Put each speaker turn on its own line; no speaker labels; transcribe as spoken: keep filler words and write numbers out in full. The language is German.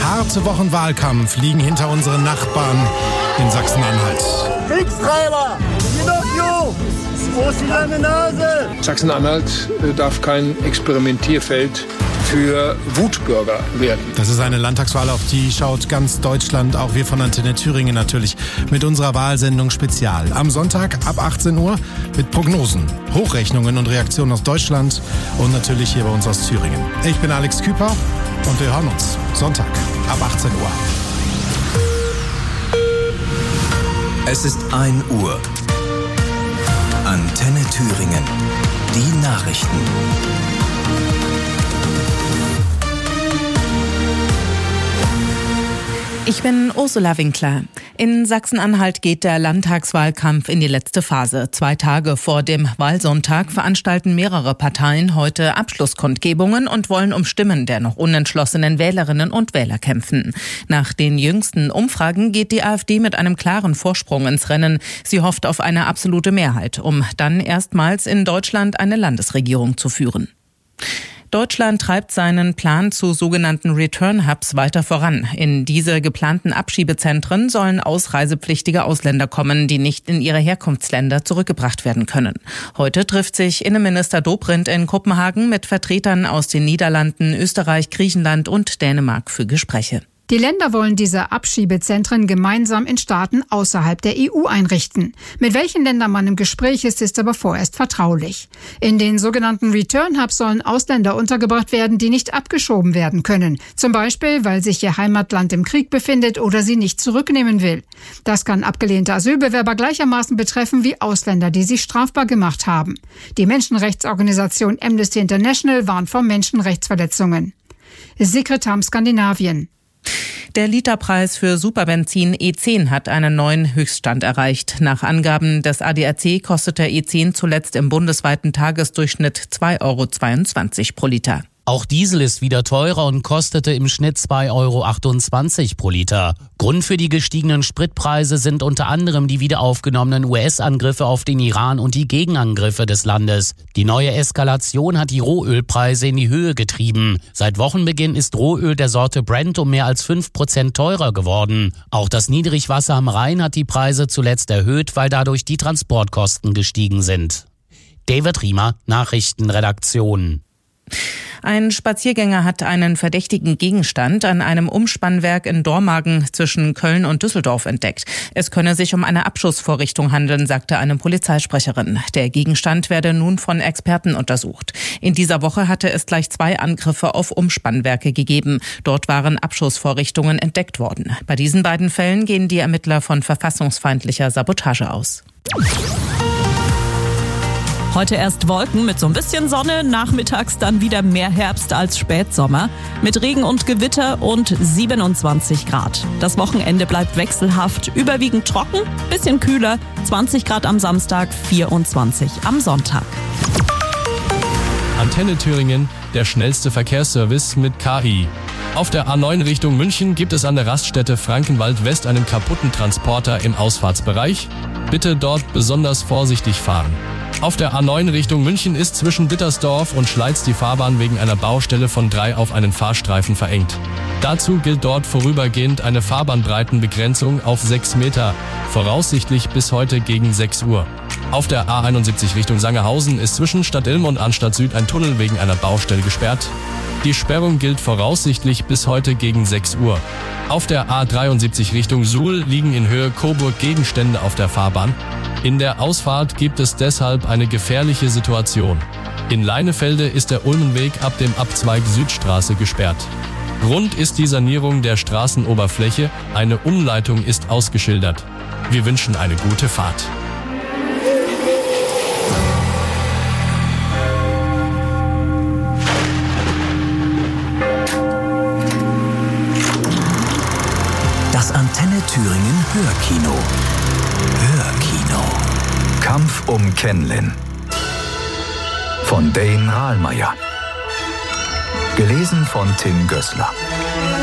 Harte Wochen Wahlkampf liegen hinter unseren Nachbarn in Sachsen-Anhalt.
Kriegstreiber, Pinocchio, wo ist die lange Nase?
Sachsen-Anhalt darf kein Experimentierfeld für Wutbürger werden.
Das ist eine Landtagswahl, auf die schaut ganz Deutschland, auch wir von Antenne Thüringen natürlich, mit unserer Wahlsendung Spezial. Am Sonntag ab achtzehn Uhr mit Prognosen, Hochrechnungen und Reaktionen aus Deutschland und natürlich hier bei uns aus Thüringen. Ich bin Alex Küper und wir hören uns Sonntag ab achtzehn Uhr.
Es ist ein Uhr. Antenne Thüringen. Die Nachrichten.
Ich bin Ursula Winkler. In Sachsen-Anhalt geht der Landtagswahlkampf in die letzte Phase. Zwei Tage vor dem Wahlsonntag veranstalten mehrere Parteien heute Abschlusskundgebungen und wollen um Stimmen der noch unentschlossenen Wählerinnen und Wähler kämpfen. Nach den jüngsten Umfragen geht die AfD mit einem klaren Vorsprung ins Rennen. Sie hofft auf eine absolute Mehrheit, um dann erstmals in Deutschland eine Landesregierung zu führen. Deutschland treibt seinen Plan zu sogenannten Return-Hubs weiter voran. In diese geplanten Abschiebezentren sollen ausreisepflichtige Ausländer kommen, die nicht in ihre Herkunftsländer zurückgebracht werden können. Heute trifft sich Innenminister Dobrindt in Kopenhagen mit Vertretern aus den Niederlanden, Österreich, Griechenland und Dänemark für Gespräche.
Die Länder wollen diese Abschiebezentren gemeinsam in Staaten außerhalb der E U einrichten. Mit welchen Ländern man im Gespräch ist, ist aber vorerst vertraulich. In den sogenannten Return Hubs sollen Ausländer untergebracht werden, die nicht abgeschoben werden können. Zum Beispiel, weil sich ihr Heimatland im Krieg befindet oder sie nicht zurücknehmen will. Das kann abgelehnte Asylbewerber gleichermaßen betreffen wie Ausländer, die sich strafbar gemacht haben. Die Menschenrechtsorganisation Amnesty International warnt vor Menschenrechtsverletzungen. Sigrid Tam, Skandinavien.
Der Literpreis für Superbenzin E zehn hat einen neuen Höchststand erreicht. Nach Angaben des A D A C kostet der E zehn zuletzt im bundesweiten Tagesdurchschnitt zwei Euro zweiundzwanzig pro Liter.
Auch Diesel ist wieder teurer und kostete im Schnitt zwei Euro achtundzwanzig pro Liter. Grund für die gestiegenen Spritpreise sind unter anderem die wieder aufgenommenen U S-Angriffe auf den Iran und die Gegenangriffe des Landes. Die neue Eskalation hat die Rohölpreise in die Höhe getrieben. Seit Wochenbeginn ist Rohöl der Sorte Brent um mehr als fünf Prozent teurer geworden. Auch das Niedrigwasser am Rhein hat die Preise zuletzt erhöht, weil dadurch die Transportkosten gestiegen sind. David Riemer, Nachrichtenredaktion.
Ein Spaziergänger hat einen verdächtigen Gegenstand an einem Umspannwerk in Dormagen zwischen Köln und Düsseldorf entdeckt. Es könne sich um eine Abschussvorrichtung handeln, sagte eine Polizeisprecherin. Der Gegenstand werde nun von Experten untersucht. In dieser Woche hatte es gleich zwei Angriffe auf Umspannwerke gegeben. Dort waren Abschussvorrichtungen entdeckt worden. Bei diesen beiden Fällen gehen die Ermittler von verfassungsfeindlicher Sabotage aus.
Heute erst Wolken mit so ein bisschen Sonne, nachmittags dann wieder mehr Herbst als Spätsommer. Mit Regen und Gewitter und siebenundzwanzig Grad. Das Wochenende bleibt wechselhaft, überwiegend trocken, bisschen kühler, zwanzig Grad am Samstag, vierundzwanzig am Sonntag.
Antenne Thüringen, der schnellste Verkehrsservice mit K I. Auf der A neun Richtung München gibt es an der Raststätte Frankenwald West einen kaputten Transporter im Ausfahrtsbereich. Bitte dort besonders vorsichtig fahren. Auf der A neun Richtung München ist zwischen Dittersdorf und Schleiz die Fahrbahn wegen einer Baustelle von drei auf einen Fahrstreifen verengt. Dazu gilt dort vorübergehend eine Fahrbahnbreitenbegrenzung auf sechs Meter, voraussichtlich bis heute gegen sechs Uhr. Auf der A einundsiebzig Richtung Sangerhausen ist zwischen Stadt Ilm und Arnstadt Süd ein Tunnel wegen einer Baustelle gesperrt. Die Sperrung gilt voraussichtlich bis heute gegen sechs Uhr. Auf der A dreiundsiebzig Richtung Suhl liegen in Höhe Coburg Gegenstände auf der Fahrbahn. In der Ausfahrt gibt es deshalb eine gefährliche Situation. In Leinefelde ist der Ulmenweg ab dem Abzweig Südstraße gesperrt. Grund ist die Sanierung der Straßenoberfläche, eine Umleitung ist ausgeschildert. Wir wünschen eine gute Fahrt.
Das Antenne Thüringen Hörkino. Hörkino. Kampf um Kenlin. Von Dane Rahlmeier. Gelesen von Tim Gößler.